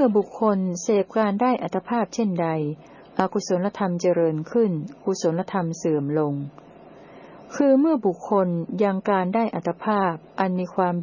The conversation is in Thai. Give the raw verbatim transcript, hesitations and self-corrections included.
อบุคคลเสพการได้อัตภาพเช่นใดอกุศลธรรมเจริญขึ้นกุศลธรรมเสื่อมลงคือเมื่อบุคคลยังการได้อัตภาพอันมีความ